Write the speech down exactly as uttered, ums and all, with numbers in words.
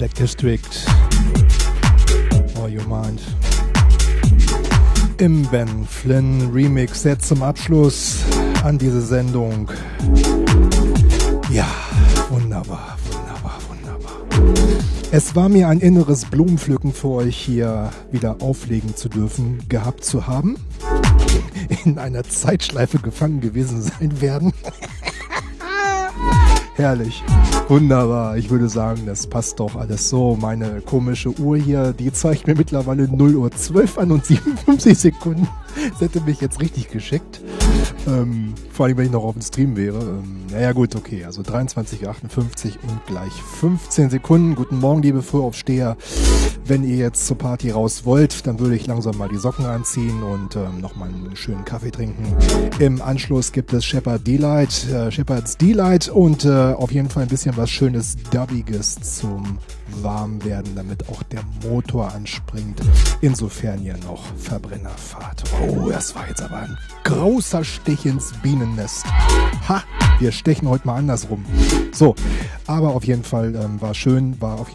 Black District, All You Mind. Im Ben Flynn Remix jetzt zum Abschluss an diese Sendung. Ja, wunderbar, wunderbar, wunderbar. Es war mir ein inneres Blumenpflücken für euch hier wieder auflegen zu dürfen, gehabt zu haben. In einer Zeitschleife gefangen gewesen sein werden. Herrlich, wunderbar. Ich würde sagen, das passt doch alles so. Meine komische Uhr hier, die zeigt mir mittlerweile null Uhr zwölf an und siebenundfünfzig Sekunden. Das hätte mich jetzt richtig geschickt. Ähm, vor allem, wenn ich noch auf dem Stream wäre. Ähm, naja gut, okay, also dreiundzwanzig Uhr achtundfünfzig und gleich fünfzehn Sekunden. Guten Morgen, liebe Frühaufsteher. Wenn ihr jetzt zur Party raus wollt, dann würde ich langsam mal die Socken anziehen und ähm, nochmal einen schönen Kaffee trinken. Im Anschluss gibt es Shepherd Delight, äh, Shepherd's Delight und äh, auf jeden Fall ein bisschen was Schönes Dubbiges zum Warmwerden, damit auch der Motor anspringt. Insofern ihr noch Verbrenner fahrt. Oh, das war jetzt aber ein großer Stich ins Bienennest. Ha, wir stechen heute mal andersrum. So, aber auf jeden Fall ähm, war schön, war auf